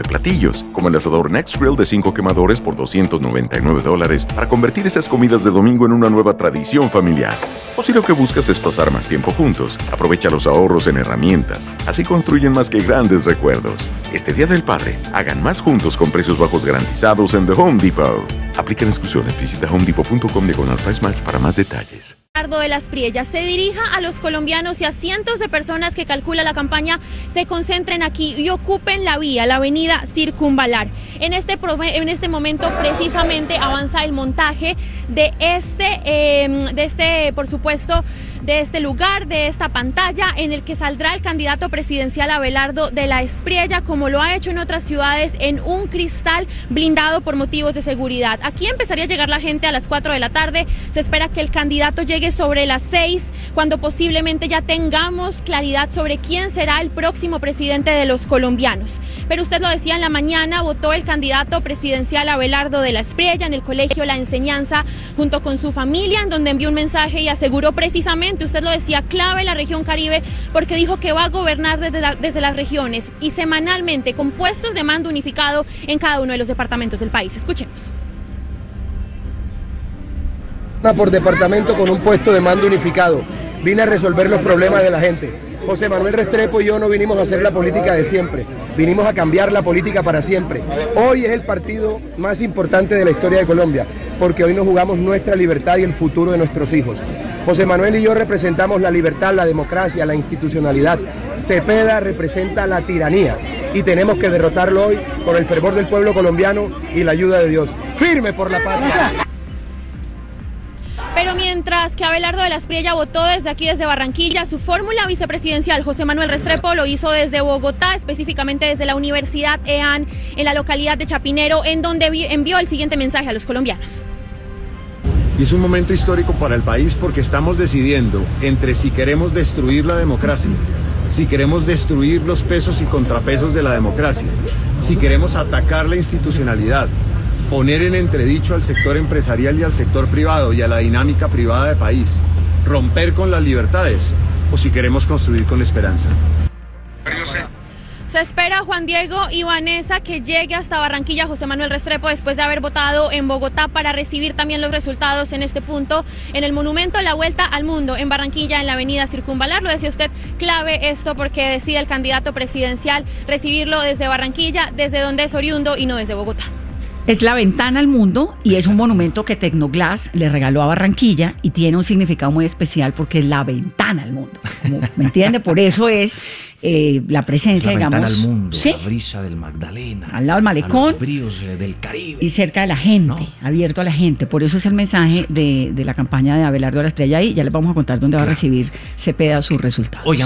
de platillos, como el asador Next Grill de 5 quemadores por $299 para convertir esas comidas de domingo en una nueva tradición familiar. O si lo que buscas es pasar más tiempo juntos, aprovecha los ahorros en herramientas. Así construyen más que grandes recuerdos. Este Día del Padre, hagan más juntos con precios bajos garantizados en The Home Depot. Aplican exclusiones. Visita homedepot.com/price match para más detalles. Abelardo de la Espriella se dirija a los colombianos y a cientos de personas que calcula la campaña se concentren aquí y ocupen la vía, la avenida Circunvalar. En este momento precisamente avanza el montaje de este lugar, de esta pantalla en el que saldrá el candidato presidencial Abelardo de la Espriella, como lo ha hecho en otras ciudades, en un cristal blindado por motivos de seguridad. Aquí empezaría a llegar la gente a las 4 de la tarde. Se espera que el candidato llegue sobre las 6, cuando posiblemente ya tengamos claridad sobre quién será el próximo presidente de los colombianos. Pero usted lo decía, en la mañana votó el candidato presidencial Abelardo de la Espriella en el colegio La Enseñanza junto con su familia, en donde envió un mensaje y aseguró precisamente, usted lo decía, clave la región Caribe, porque dijo que va a gobernar desde las regiones y semanalmente con puestos de mando unificado en cada uno de los departamentos del país. Escuchemos. Por departamento con un puesto de mando unificado. Vine a resolver los problemas de la gente. José Manuel Restrepo y yo no vinimos a hacer la política de siempre, vinimos a cambiar la política para siempre. Hoy es el partido más importante de la historia de Colombia, porque hoy nos jugamos nuestra libertad y el futuro de nuestros hijos. José Manuel y yo representamos la libertad, la democracia, la institucionalidad. Cepeda representa la tiranía y tenemos que derrotarlo hoy con el fervor del pueblo colombiano y la ayuda de Dios. ¡Firme por la patria! Pero mientras que Abelardo de la Espriella votó desde Barranquilla, su fórmula vicepresidencial José Manuel Restrepo lo hizo desde Bogotá, específicamente desde la Universidad EAN en la localidad de Chapinero, en donde envió el siguiente mensaje a los colombianos. Y es un momento histórico para el país porque estamos decidiendo entre si queremos destruir la democracia, si queremos destruir los pesos y contrapesos de la democracia, si queremos atacar la institucionalidad, poner en entredicho al sector empresarial y al sector privado y a la dinámica privada del país, romper con las libertades, o si queremos construir con la esperanza. Se espera, Juan Diego y Vanessa, que llegue hasta Barranquilla José Manuel Restrepo después de haber votado en Bogotá para recibir también los resultados en este punto, en el monumento La Vuelta al Mundo, en Barranquilla, en la avenida Circunvalar. Lo decía usted, clave esto porque decide el candidato presidencial recibirlo desde Barranquilla, desde donde es oriundo y no desde Bogotá. Es la ventana al mundo y es un monumento que Tecnoglass le regaló a Barranquilla y tiene un significado muy especial porque es la ventana al mundo. ¿Me entiende? Por eso es la presencia, digamos. La ventana al mundo, ¿sí? La brisa del Magdalena. Al lado del malecón. Los bríos del Caribe. Y cerca de la gente, ¿no? Abierto a la gente. Por eso es el mensaje de la campaña de Abelardo de la Espriella y ya les vamos a contar dónde va a recibir Cepeda sus resultados. Oigan,